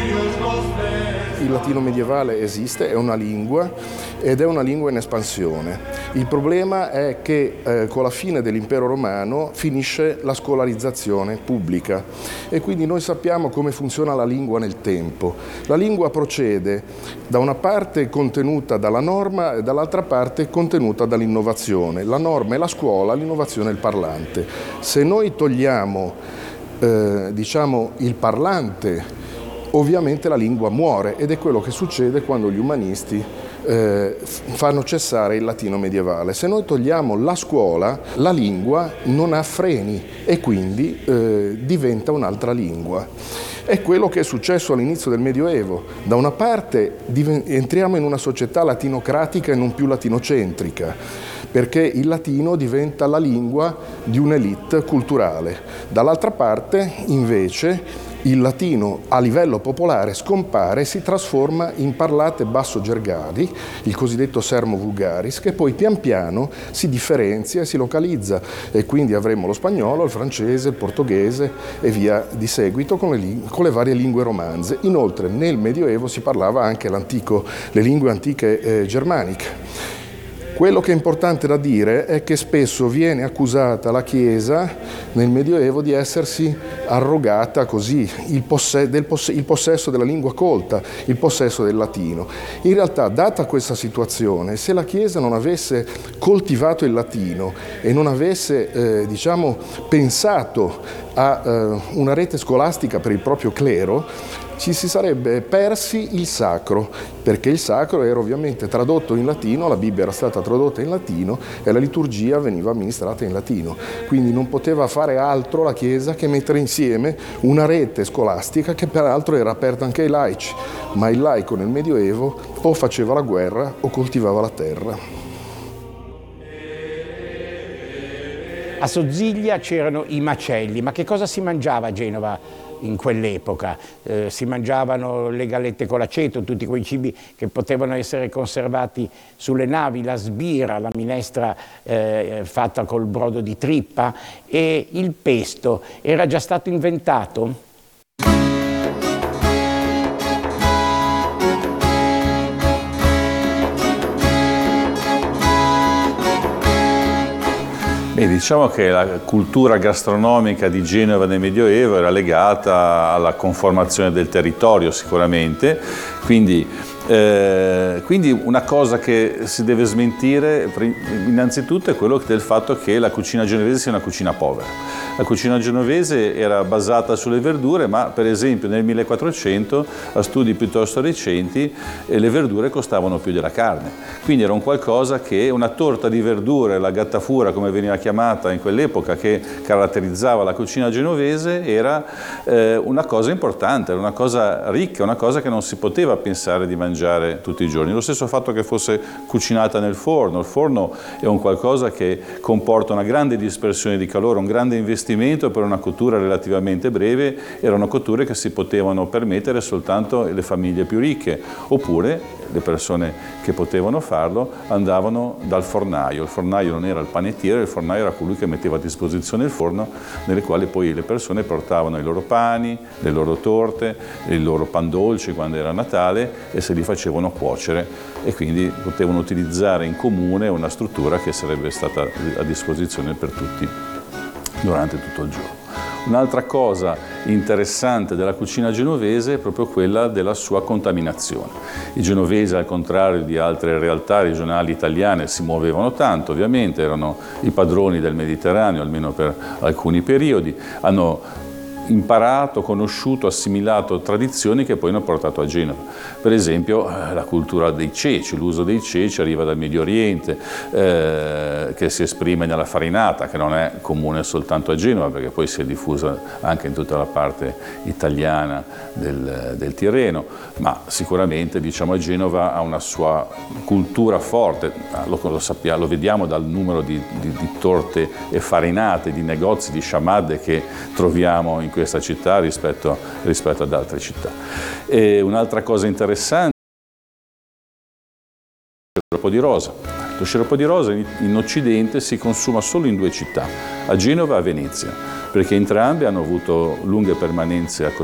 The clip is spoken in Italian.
Il latino medievale esiste, è una lingua ed è una lingua in espansione. Il problema è che con la fine dell'impero romano finisce la scolarizzazione pubblica e quindi noi sappiamo come funziona la lingua nel tempo. La lingua procede da una parte contenuta dalla norma e dall'altra parte contenuta dall'innovazione. La norma è la scuola, l'innovazione è il parlante. Se noi togliamo diciamo il parlante, ovviamente la lingua muore ed è quello che succede quando gli umanisti fanno cessare il latino medievale. Se noi togliamo la scuola, la lingua non ha freni e quindi diventa un'altra lingua. È quello che è successo all'inizio del Medioevo. Da una parte entriamo in una società latinocratica e non più latinocentrica, perché il latino diventa la lingua di un'elite culturale. Dall'altra parte, invece, il latino a livello popolare scompare e si trasforma in parlate basso-gergali, il cosiddetto sermo vulgaris, che poi pian piano si differenzia e si localizza e quindi avremo lo spagnolo, il francese, il portoghese e via di seguito con le varie lingue romanze. Inoltre nel Medioevo si parlava anche le lingue antiche germaniche. Quello che è importante da dire è che spesso viene accusata la Chiesa nel Medioevo di essersi arrogata così il possesso della lingua colta, il possesso del latino. In realtà, data questa situazione, se la Chiesa non avesse coltivato il latino e non avesse pensato a una rete scolastica per il proprio clero, ci si sarebbe persi il sacro, perché il sacro era ovviamente tradotto in latino, la Bibbia era stata tradotta in latino e la liturgia veniva amministrata in latino. Quindi non poteva fare altro la Chiesa che mettere insieme una rete scolastica che peraltro era aperta anche ai laici, ma il laico nel Medioevo o faceva la guerra o coltivava la terra. A Sozziglia c'erano i macelli, ma che cosa si mangiava a Genova in quell'epoca? Si mangiavano le gallette con l'aceto, tutti quei cibi che potevano essere conservati sulle navi, la sbira, la minestra fatta col brodo di trippa, e il pesto era già stato inventato? Diciamo che la cultura gastronomica di Genova nel Medioevo era legata alla conformazione del territorio sicuramente, quindi una cosa che si deve smentire innanzitutto è quello del fatto che la cucina genovese sia una cucina povera. La cucina genovese era basata sulle verdure, ma per esempio nel 1400, a studi piuttosto recenti, le verdure costavano più della carne. Quindi era un qualcosa che, una torta di verdure, la gattafura come veniva chiamata in quell'epoca, che caratterizzava la cucina genovese, era una cosa importante, era una cosa ricca, una cosa che non si poteva pensare di mangiare tutti i giorni. Lo stesso fatto che fosse cucinata nel forno. Il forno è un qualcosa che comporta una grande dispersione di calore, un grande investimento per una cottura relativamente breve. Erano cotture che si potevano permettere soltanto le famiglie più ricche, oppure le persone che potevano farlo andavano dal fornaio. Il fornaio non era il panettiere, il fornaio era colui che metteva a disposizione il forno, nelle quali poi le persone portavano i loro pani, le loro torte, i loro pan dolci quando era Natale, e se li facevano cuocere, e quindi potevano utilizzare in comune una struttura che sarebbe stata a disposizione per tutti durante tutto il giorno. Un'altra cosa interessante della cucina genovese è proprio quella della sua contaminazione. I genovesi, al contrario di altre realtà regionali italiane, si muovevano tanto, ovviamente erano i padroni del Mediterraneo, almeno per alcuni periodi, hanno imparato, conosciuto, assimilato tradizioni che poi hanno portato a Genova. Per esempio la cultura dei ceci, l'uso dei ceci arriva dal Medio Oriente, che si esprime nella farinata, che non è comune soltanto a Genova, perché poi si è diffusa anche in tutta la parte italiana del Tirreno, ma sicuramente a Genova ha una sua cultura forte, lo vediamo dal numero di torte e farinate, di negozi, di sciamadde che troviamo in questa città rispetto ad altre città. E un'altra cosa interessante è lo sciroppo di rosa. Lo sciroppo di rosa in Occidente si consuma solo in due città, a Genova e a Venezia, perché entrambe hanno avuto lunghe permanenze a